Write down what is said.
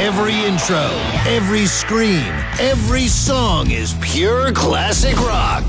Every intro, every scream, every song is pure classic rock.